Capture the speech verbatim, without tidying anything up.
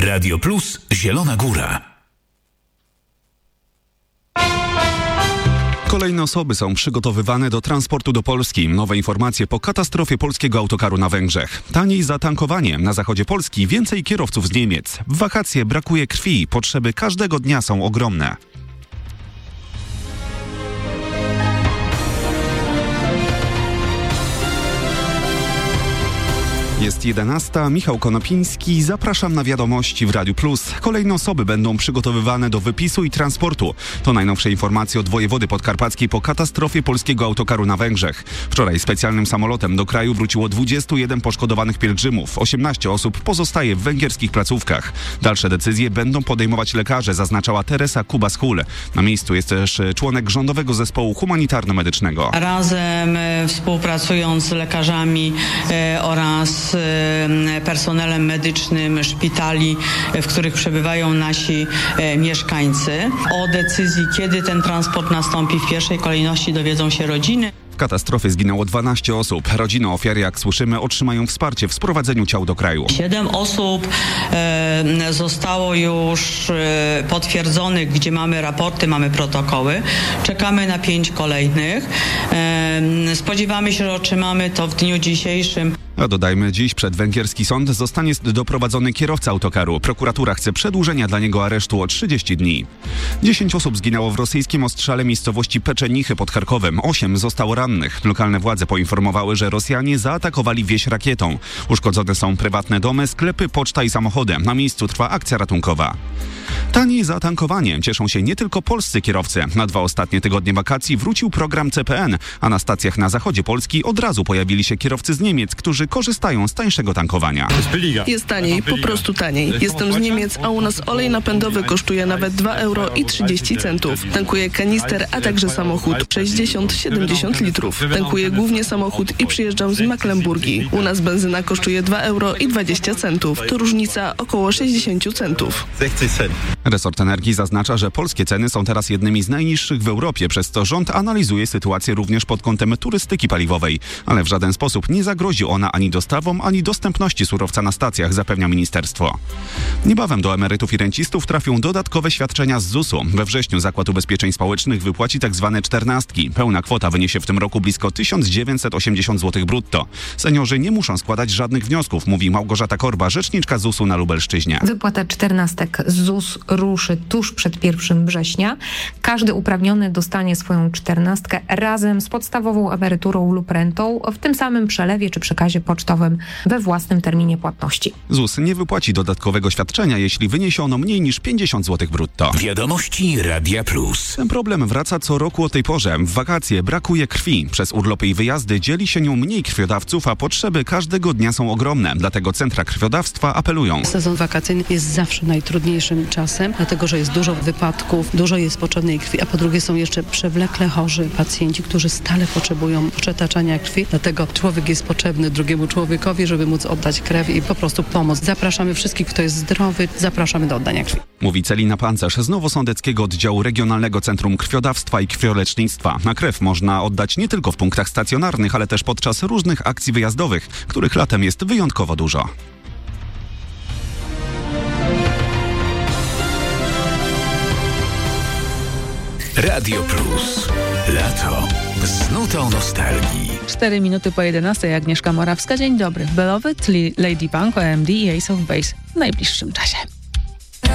Radio Plus Zielona Góra. Kolejne osoby są przygotowywane do transportu do Polski. Nowe informacje po katastrofie polskiego autokaru na Węgrzech. Taniej za tankowanie. Na zachodzie Polski więcej kierowców z Niemiec. W wakacje brakuje krwi. Potrzeby każdego dnia są ogromne. Jest jedenasta, Michał Konopiński, zapraszam na wiadomości w Radiu Plus. Kolejne osoby będą przygotowywane do wypisu i transportu. To najnowsze informacje od wojewody podkarpackiej po katastrofie polskiego autokaru na Węgrzech. Wczoraj specjalnym samolotem do kraju wróciło dwudziestu jeden poszkodowanych pielgrzymów. osiemnaście osób pozostaje w węgierskich placówkach. Dalsze decyzje będą podejmować lekarze, zaznaczała Teresa Kubas-Hul. Na miejscu jest też członek rządowego zespołu humanitarno-medycznego. Razem współpracując z lekarzami e, oraz personelem medycznym szpitali, w których przebywają nasi e, mieszkańcy. O decyzji, kiedy ten transport nastąpi, w pierwszej kolejności dowiedzą się rodziny. W katastrofie zginęło dwanaście osób. Rodziny ofiar, jak słyszymy, otrzymają wsparcie w sprowadzeniu ciał do kraju. Siedem osób e, zostało już e, potwierdzonych, gdzie mamy raporty, mamy protokoły. Czekamy na pięć kolejnych. E, spodziewamy się, że otrzymamy to w dniu dzisiejszym. A dodajmy, dziś przed węgierski sąd zostanie doprowadzony kierowca autokaru. Prokuratura chce przedłużenia dla niego aresztu o trzydzieści dni. dziesięć osób zginęło w rosyjskim ostrzale miejscowości Peczenichy pod Charkowem. osiem zostało rannych. Lokalne władze poinformowały, że Rosjanie zaatakowali wieś rakietą. Uszkodzone są prywatne domy, sklepy, poczta i samochody. Na miejscu trwa akcja ratunkowa. Taniej za tankowanie cieszą się nie tylko polscy kierowcy. Na dwa ostatnie tygodnie wakacji wrócił program C P N, a na stacjach na zachodzie Polski od razu pojawili się kierowcy z Niemiec, którzy korzystają z tańszego tankowania. Jest taniej, po prostu taniej. Jestem z Niemiec, a u nas olej napędowy kosztuje nawet dwa euro i trzydzieści centów. Tankuję kanister, a także samochód sześćdziesiąt siedemdziesiąt litrów. Tankuję głównie samochód i przyjeżdżam z Mecklenburgii. U nas benzyna kosztuje dwa euro i dwadzieścia centów. To różnica około sześćdziesiąt centów. Resort Energii zaznacza, że polskie ceny są teraz jednymi z najniższych w Europie, przez co rząd analizuje sytuację również pod kątem turystyki paliwowej. Ale w żaden sposób nie zagrozi ona ani dostawom, ani dostępności surowca na stacjach, zapewnia ministerstwo. Niebawem do emerytów i rencistów trafią dodatkowe świadczenia z zusu. We wrześniu Zakład Ubezpieczeń Społecznych wypłaci tzw. czternastki. Pełna kwota wyniesie w tym roku blisko tysiąc dziewięćset osiemdziesiąt złotych brutto. Seniorzy nie muszą składać żadnych wniosków, mówi Małgorzata Korba, rzeczniczka zusu na Lubelszczyźnie. Wypłata czternastek z ZUS ruszy tuż przed pierwszym września. Każdy uprawniony dostanie swoją czternastkę razem z podstawową emeryturą lub rentą w tym samym przelewie czy przekazie pocztowym we własnym terminie płatności. ZUS nie wypłaci dodatkowego świadczenia, jeśli wyniesie ono mniej niż pięćdziesiąt złotych brutto. Wiadomości Radia Plus. Ten problem wraca co roku o tej porze. W wakacje brakuje krwi. Przez urlopy i wyjazdy dzieli się nią mniej krwiodawców, a potrzeby każdego dnia są ogromne. Dlatego centra krwiodawstwa apelują. Sezon wakacyjny jest zawsze najtrudniejszym czasem, dlatego że jest dużo wypadków, dużo jest potrzebnej krwi, a po drugie są jeszcze przewlekle chorzy pacjenci, którzy stale potrzebują przetaczania krwi. Dlatego człowiek jest potrzebny drugiemu człowiekowi, żeby móc oddać krew i po prostu pomóc. Zapraszamy wszystkich, kto jest zdrowy, zapraszamy do oddania krwi. Mówi Celina Pancerz z Nowosądeckiego Oddziału Regionalnego Centrum Krwiodawstwa i Krwiolecznictwa. Na krew można oddać nie tylko w punktach stacjonarnych, ale też podczas różnych akcji wyjazdowych, których latem jest wyjątkowo dużo. Radio Plus. Lato z nutą nostalgii. Cztery minuty po jedenastej. Agnieszka Morawska. Dzień dobry. Beloved, Lady Punk, O M D i Ace of Base w najbliższym czasie.